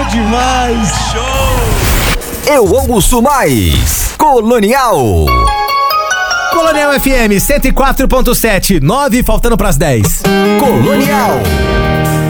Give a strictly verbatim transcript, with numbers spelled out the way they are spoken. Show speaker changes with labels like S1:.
S1: demais.
S2: Show. Eu ouço mais. Colonial.
S1: Colonial F M cento e quatro ponto sete, nove faltando pras dez.
S2: Colonial.